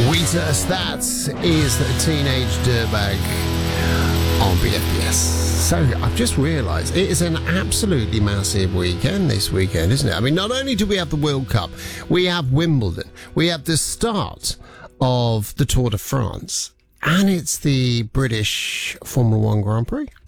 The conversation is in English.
Wheatus, that is the Teenage Dirtbag on BFBS. So I've just realised it is an absolutely massive weekend this weekend, isn't it? I mean, not only do we have the World Cup, we have Wimbledon, we have the start of the Tour de France, and it's the British Formula One Grand Prix.